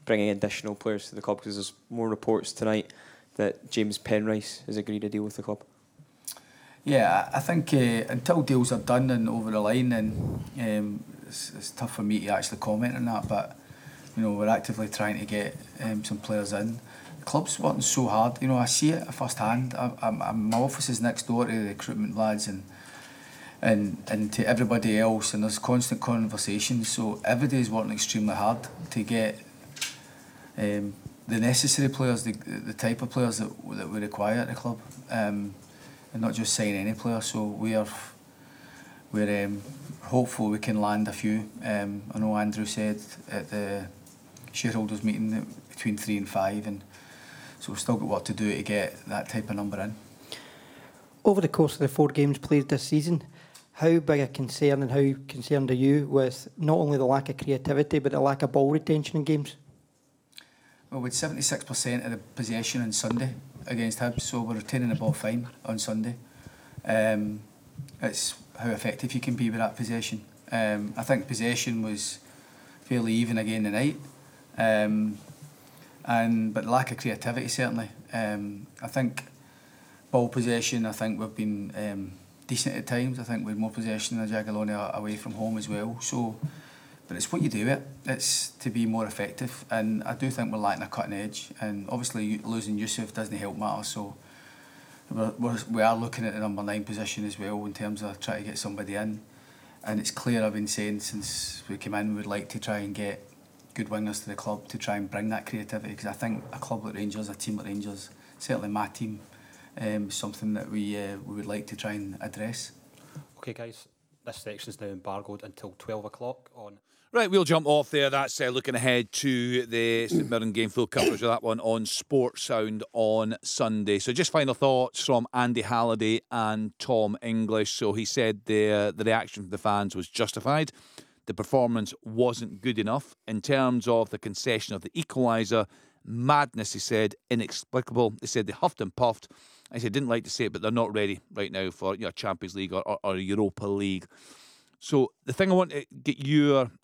bringing additional players to the club? Because there's more reports tonight that James Penrice has agreed a deal with the club. Yeah, I think until deals are done and over the line, then it's tough for me to actually comment on that. But we're actively trying to get some players in. The club's working so hard. I see it first hand. My office is next door to the recruitment lads and to everybody else, and there's constant conversations. So everybody's working extremely hard to get the necessary players, the type of players that we require at the club. And not just sign any player. So we're hopeful we can land a few. I know Andrew said at the shareholders meeting between 3 and 5, and so we've still got work to do to get that type of number in. Over the course of the 4 games played this season, how big a concern and how concerned are you with not only the lack of creativity but the lack of ball retention in games? Well, with 76% of the possession on Sunday against Hibs, so we're retaining the ball fine on Sunday. It's how effective you can be with that possession. I think possession was fairly even again tonight, but lack of creativity certainly. I think ball possession, I think we've been decent at times. I think we had more possession than Jagiellonian away from home as well. So, but it's what you do it. It's to be more effective, and I do think we're lacking a cutting edge. And obviously losing Yusuf doesn't help matters. So we are looking at the number 9 position as well in terms of trying to get somebody in. And it's clear, I've been saying since we came in, we would like to try and get good wingers to the club to try and bring that creativity. Because I think a club like Rangers, a team like Rangers, certainly my team, is something that we would like to try and address. Okay, guys, this section is now embargoed until 12 o'clock on. Right, we'll jump off there. That's looking ahead to the St Mirren game. Full coverage of that one on Sports Sound on Sunday. So just final thoughts from Andy Halliday and Tom English. So he said the reaction from the fans was justified. The performance wasn't good enough. In terms of the concession of the equaliser, madness, he said, inexplicable. He said they huffed and puffed. I said, didn't like to say it, but they're not ready right now for Champions League or Europa League. So the thing I want to get your